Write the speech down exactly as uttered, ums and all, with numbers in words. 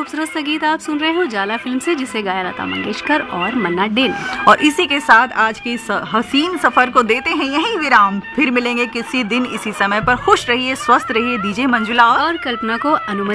खूबसूरत सा गीत आप सुन रहे हो जाला फिल्म से, जिसे गाया लता मंगेशकर और मन्ना डे ने। और इसी के साथ आज की हसीन सफर को देते हैं यही विराम। फिर मिलेंगे किसी दिन इसी समय पर। खुश रहिए, स्वस्थ रहिए। दीजिए मंजुला और कल्पना को अनुमति